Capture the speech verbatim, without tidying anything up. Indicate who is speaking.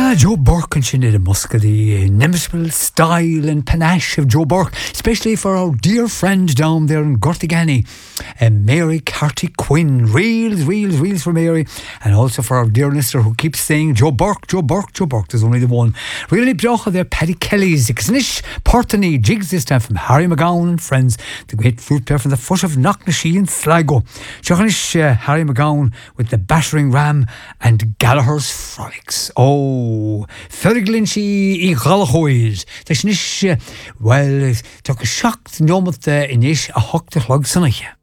Speaker 1: Ah, Joe Burke and Sinead Muska, the inimitable style and panache of Joe Burke, especially for our dear friend down there in Gortigani, and Mary Carty Quinn. Reels, reels, reels for Mary, and also for our dear listener who keeps saying Joe Burke, Joe Burke, Joe Burke. There's only the one. Really brocha there, Paddy Kelly's Ixnish Portany jigs this time from Harry McGowan and friends. The great flute player from the foot of Knocknashee in Sligo. Jochanish uh, Harry McGowan with the battering ram and Gallagher's frolics. Oh, Ferglinchy i Galahoid. That's nish, well, took a shock to know what the inish a hook the hug sonach.